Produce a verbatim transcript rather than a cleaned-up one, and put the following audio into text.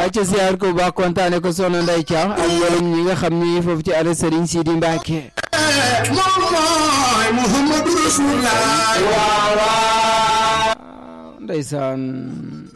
ca siyaar ko baax kontaane ko soxna Ndeye Thiam ak mboolem ñi nga xam ni foofu ci àll Serigne Sidi Mbacke Muhammadu Rasulullah ndeysaan